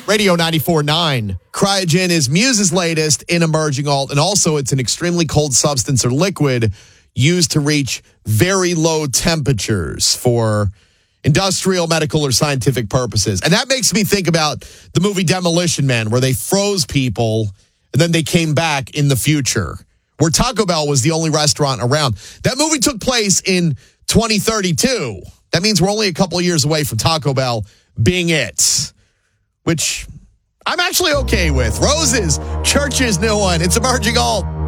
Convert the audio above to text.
Radio 94.9. Cryogen is Muse's latest in emerging alt, and also it's an extremely cold substance or liquid used to reach very low temperatures for industrial, medical, or scientific purposes. And that makes me think about the movie Demolition Man, where they froze people and then they came back in the future, where Taco Bell was the only restaurant around. That movie took place in 2032. That means we're only a couple of years away from Taco Bell being it, which I'm actually okay with. Roses, Church's new one. It's emerging alt.